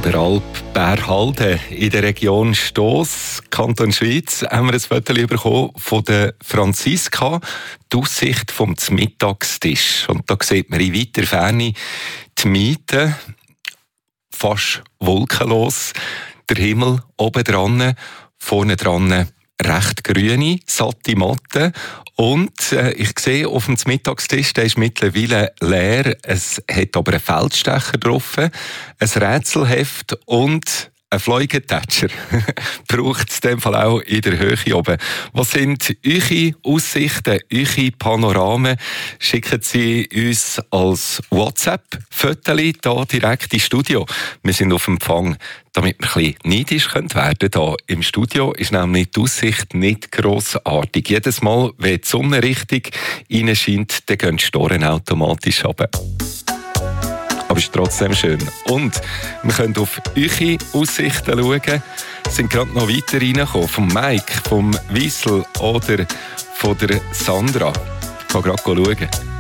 von der Alp Bärhalden in der Region Stoss, Kanton Schweiz, haben wir ein Foto bekommen von der Franziska, die Aussicht vom Mittagstisch. Und da sieht man in weiter Ferne die Miete, fast wolkenlos, der Himmel oben dran, vorne dran recht grüne, satte Matte. Und ich sehe auf dem Mittagstisch, der ist mittlerweile leer. Es hat aber einen Feldstecher drauf, ein Rätselheft und ein Fliegentatscher. Braucht es in dem Fall auch in der Höhe oben. Was sind eure Aussichten, eure Panoramen? Schicken Sie uns als WhatsApp-Fotos hier direkt ins Studio. Wir sind auf Empfang, damit wir ein bisschen neidisch werden können. Hier im Studio ist nämlich die Aussicht nicht grossartig. Jedes Mal, wenn die Sonne richtig reinscheint, dann gehen die Storen automatisch runter. Aber es ist trotzdem schön. Und wir können auf eure Aussichten schauen. Es sind gerade noch weiter reingekommen. Vom Mike, vom Wiesel oder von der Sandra. Ich kann gerade schauen.